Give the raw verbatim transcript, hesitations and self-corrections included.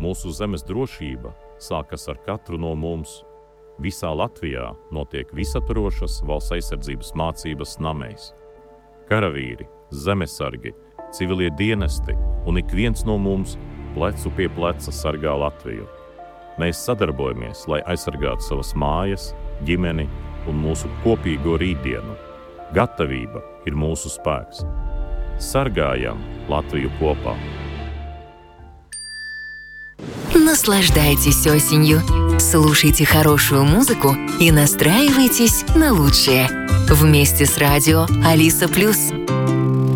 Mūsu zemes drošība sākas ar katru no mums. Visā Latvijā notiek visaturošas valsts aizsardzības mācības Snameis. Karavīri, zemesargi, civilie dienesti un ik viens no mums plecu pie pleca sargā Latviju. Mēs sadarbojamies, lai aizsargātu savas mājas, ģimeni un mūsu kopīgo rītdienu. Gatavība ir mūsu spēks. Sargājam Латвию kopā. Наслаждайтесь осенью, слушайте хорошую музыку и настраивайтесь на лучшее. Вместе с радио Алиса Плюс.